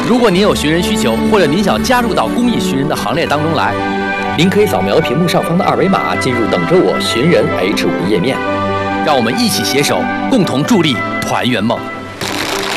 如果您有寻人需求，或者您想加入到公益寻人的行列当中来， 您可以扫描屏幕上方的二维码，进入等着我寻人 H5页面。 让我们一起携手，共同助力团圆梦。